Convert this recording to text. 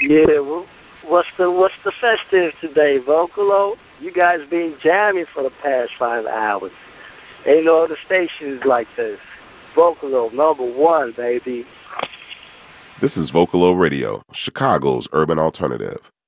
Yeah, well, what's the festive today, Vocalo? You guys been jamming for the past 5 hours. Ain't no other stations like this. Vocalo, number one, baby. This is Vocalo Radio, Chicago's urban alternative.